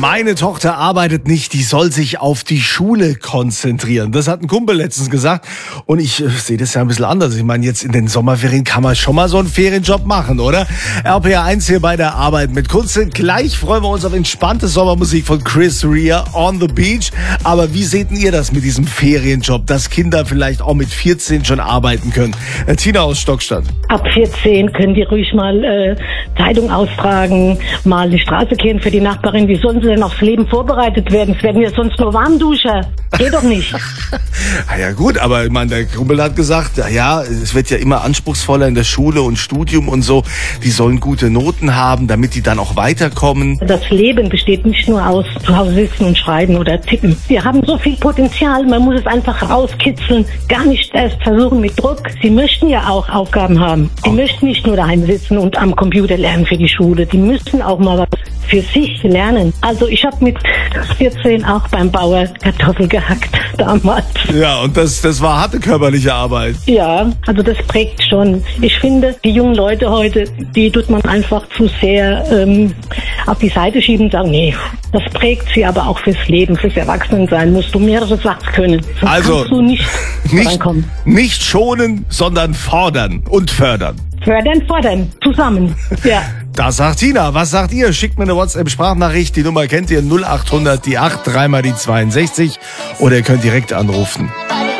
Meine Tochter arbeitet nicht, die soll sich auf die Schule konzentrieren. Das hat ein Kumpel letztens gesagt und ich sehe das ja ein bisschen anders. Ich meine, jetzt in den Sommerferien kann man schon mal so einen Ferienjob machen, oder? RPR1 hier bei der Arbeit mit Kunst. Gleich freuen wir uns auf entspannte Sommermusik von Chris Rea, On the Beach. Aber wie seht ihr das mit diesem Ferienjob, dass Kinder vielleicht auch mit 14 schon arbeiten können? Tina aus Stockstadt. Ab 14 können die ruhig mal Zeitung austragen, mal die Straße kehren für die Nachbarin. Wie sollen sie denn aufs Leben vorbereitet werden? Es werden ja sonst nur Warmduscher. Geht doch nicht. Ja gut, aber ich meine, der Kumpel hat gesagt, ja, es wird ja immer anspruchsvoller in der Schule und Studium und so. Die sollen gute Noten haben, damit die dann auch weiterkommen. Das Leben besteht nicht nur aus zu Hause sitzen und schreiben oder tippen. Wir haben so viel Potenzial, man muss es einfach rauskitzeln. Gar nicht erst versuchen mit Druck. Sie möchten ja auch Aufgaben haben. Sie möchten nicht nur daheim sitzen und am Computer lernen für die Schule. Die müssen auch mal was für sich lernen. Also ich habe mit 14 auch beim Bauer Kartoffeln gehackt damals. Ja, und das war harte körperliche Arbeit. Ja, also das prägt schon. Ich finde, die jungen Leute heute, die tut man einfach zu sehr auf die Seite schieben und sagen, nee, das prägt sie aber auch fürs Leben, fürs Erwachsenensein. Musst du mehrere Sachen können. Sonst Also kannst du nicht vorankommen. Nicht schonen, sondern fordern und fördern. Fördern, fordern, zusammen. Ja. Das sagt Tina. Was sagt ihr? Schickt mir eine WhatsApp-Sprachnachricht. Die Nummer kennt ihr, 0800 die 8 3 mal die 62. Oder ihr könnt direkt anrufen.